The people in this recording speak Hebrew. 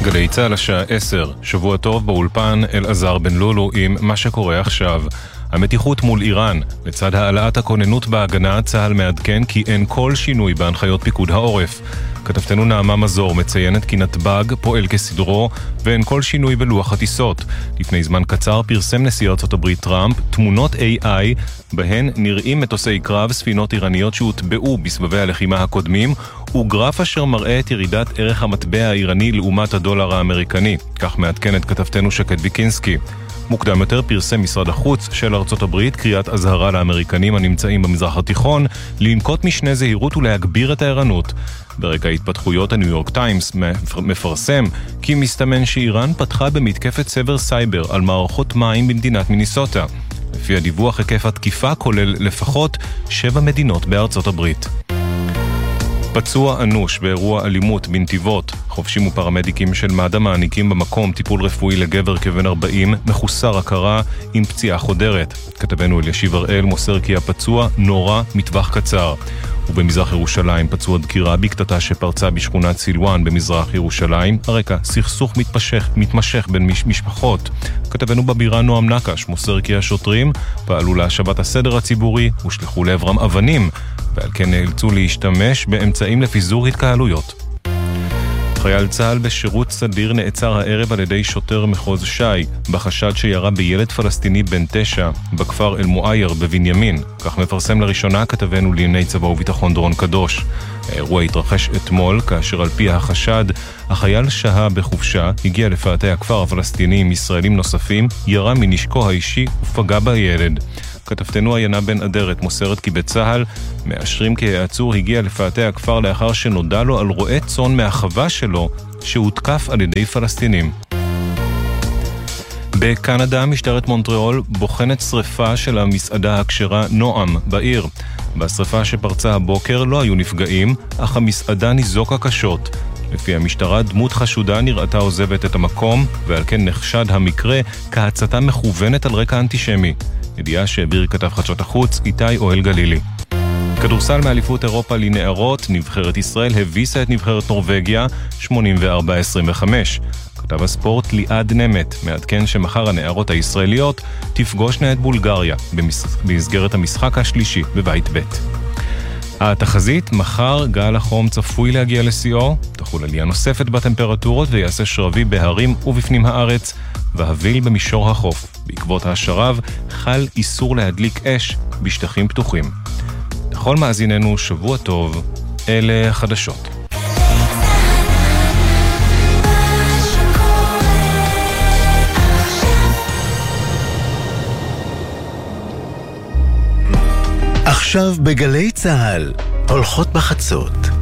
גלי צהל השעה 10, שבוע טוב באולפן אלעזר בן לולו עם מה שקורה עכשיו. המתיחות מול איראן, לצד העלאת הכוננות בהגנה, צהל מעדכן כי אין כל שינוי בהנחיות פיקוד העורף. כתבתנו נעמה מזור מציינת כי נתב"ג פועל כסדרו ואין כל שינוי בלוח הטיסות. לפני זמן קצר פרסם נשיא ארצות הברית טראמפ תמונות AI בהן נראים מטוסי קרב, ספינות איראניות שהוטבעו בסבבי הלחימה הקודמים, וגרף אשר מראה את ירידת ערך המטבע האיראני לעומת הדולר האמריקני. כך מעדכנת כתבתנו שקד ביקינסקי. מוקדם יותר פרסם משרד החוץ של ארצות הברית קריאת אזהרה לאמריקנים הנמצאים במזרח התיכון לנקוט משנה זהירות ולהגביר את הערנות. ברקע ההתפתחויות הניו יורק טיימס מפרסם כי מסתמן שאיראן פתחה במתקפת סבר סייבר על מערכות מים במדינת מיניסוטה. לפי הדיווח היקף התקיפה כולל לפחות 7 מדינות בארצות הברית. פצוע אנוש באירוע אלימות בנתיבות. חובשים ופרמדיקים של מד"א מעניקים במקום טיפול רפואי לגבר כבן 40 מחוסר הכרה עם פציעה חודרת. כתבנו אלישיב הראל מוסר כי הפצוע נורא מטווח קצר. ובמזרח ירושלים פצוע דקירה בקטטה שפרצה בשכונת סילואן במזרח ירושלים. הרקע סכסוך מתמשך בין משפחות. כתבנו בבירה נועם נקש מוסר כי השוטרים פעלו להשבת הסדר הציבורי ושלחו לעברם אבנים, ועל כן נאלצו להשתמש באמצעים לפיזור התקהלויות. חייל צה"ל בשירות סדיר נעצר הערב על ידי שוטר מחוז שי בחשד שירה בילד פלסטיני בן 9 בכפר אל-מועייר בבנימין. כך מפרסם לראשונה כתבנו לענייני צבא וביטחון דורון קדוש. האירוע התרחש אתמול כאשר על פי החשד החייל שהה בחופשה, הגיע לפאתי הכפר הפלסטיני עם ישראלים נוספים, ירה מנשקו האישי ופגע בילד. כתבתנו עיינה בן אדרת מוסרת כי בצהל מאשרים כי העצור הגיע לפאתי הכפר לאחר שנודע לו על רועה צאן מהחווה שלו שהותקף על ידי פלסטינים. בקנדה משטרת מונטריאול בוחנת שריפה של המסעדה הכשרה נועם בעיר. בשריפה שפרצה הבוקר לא היו נפגעים, אך המסעדה ניזוקה קשות. לפי המשטרה דמות חשודה נראתה עוזבת את המקום, ועל כן נחשד המקרה כהצתה מכוונת על רקע אנטישמי. ידיעה שהעביר כתב חדשות החוץ איתי אוהל גלילי. כדורסל מאליפות אירופה לנערות, נבחרת ישראל הביסה את נבחרת נורווגיה 84-25. כתב הספורט ליעד נמת מעדכן שמחר הנערות הישראליות תפגושנה את בולגריה במסגרת המשחק השלישי בבית ב'. התחזית, מחר גל החום צפוי להגיע לשיאו, תחול עלייה נוספת בטמפרטורות ויעשה שרבי בהרים ובפנים הארץ והביל במישור החוף. בעקבות השרב חל איסור להדליק אש בשטחים פתוחים. לכל מאזיננו שבוע טוב, אלה חדשות. עכשיו בגלי צהל, הולכות בחצות.